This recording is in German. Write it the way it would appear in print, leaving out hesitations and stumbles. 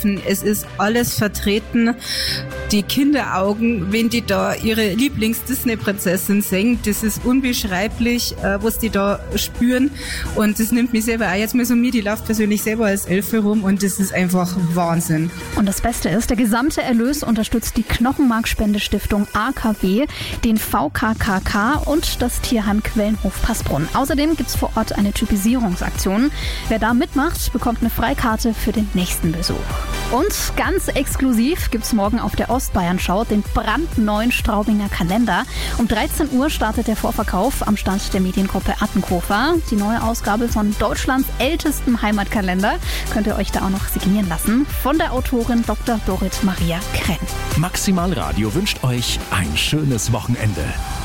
helfen. Es ist alles vertreten. Die Kinderaugen, wenn die da ihre Lieblings-Disney-Prinzessin singen, das ist unbeschreiblich, was die da spüren. Und das nimmt mich selber auch jetzt mal so mit. Ich laufe persönlich selber als Elfe rum und das ist einfach Wahnsinn. Und das Beste ist, der gesamte Erlös unterstützt die Knochenmarkspendestiftung AKW, den VKKK und das Tierheim Quellenhof Passbrunn. Außerdem gibt es vor Ort eine Typisierungsaktion. Wer da mitmacht, bekommt eine Freikarte für den nächsten Besuch. Und ganz exklusiv gibt es morgen auf der Ostbayern-Schau den brandneuen Straubinger Kalender. Um 13 Uhr startet der Vorverkauf am Stand der Mediengruppe Attenkofer. Die neue Ausgabe von Deutschlands ältestem Heimatkalender könnt ihr euch da auch noch signieren lassen von der Autorin Dr. Dorit Maria Krenn. Maximal Radio wünscht euch ein schönes Wochenende.